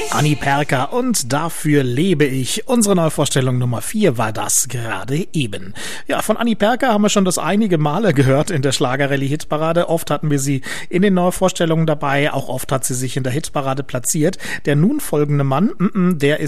Anni Perka und Dafür lebe ich. Unsere Neuvorstellung Nummer 4 war das gerade eben. Ja, von Anni Perka haben wir schon das einige Male gehört in der Schlagerrallye-Hitparade. Oft hatten wir sie in den Neuvorstellungen dabei, auch oft hat sie sich in der Hitparade platziert. Der nun folgende Mann, der ist